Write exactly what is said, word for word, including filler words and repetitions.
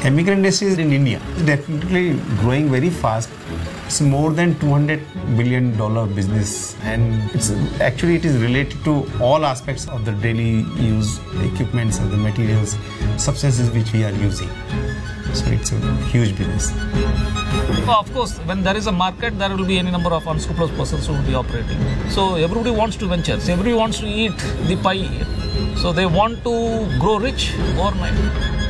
Chemical industry in India is definitely growing very fast. It's more than two hundred billion dollar business, and it's actually it is related to all aspects of the daily use equipments and the materials, substances which we are using. So it's a huge business. So of course, when there is a market, there will be any number of unscrupulous persons who will be operating. So everybody wants to venture. So everybody wants to eat the pie. So they want to grow rich overnight.